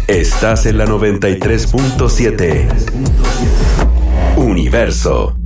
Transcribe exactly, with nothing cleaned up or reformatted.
Estás en la noventa y tres punto siete. Universo.